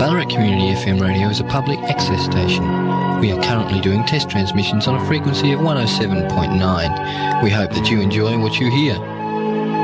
Ballarat Community FM Radio is a public access station. We are currently doing test transmissions on a frequency of 107.9. We hope that you enjoy what you hear.